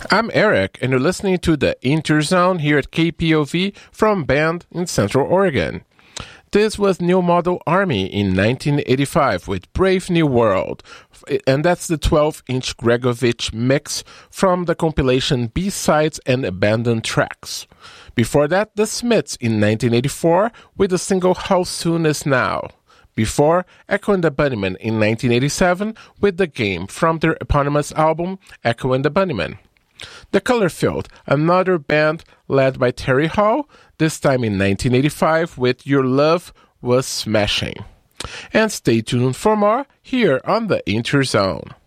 I'm Eric, and you're listening to the Interzone here at KPOV from Bend in Central Oregon. This was New Model Army in 1985 with Brave New World, and that's the 12-inch Gregovich mix from the compilation B-Sides and Abandoned Tracks. Before that, The Smiths in 1984 with the single How Soon Is Now. Before, Echo and the Bunnymen in 1987 with The Game from their eponymous album Echo and the Bunnymen. The Colorfield, another band led by Terry Hall, this time in 1985 with Your Love Was Smashing. And stay tuned for more here on the Interzone.